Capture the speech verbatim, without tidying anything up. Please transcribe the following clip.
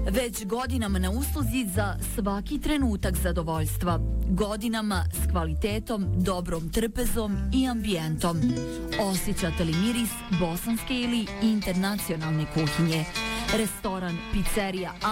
Već godinama na usluzi za svaki trenutak zadovoljstva. Godinama s kvalitetom, dobrom trpezom i ambijentom. Osjećate li miris bosanske ili internacionalne kuhinje? Restoran, pizzerija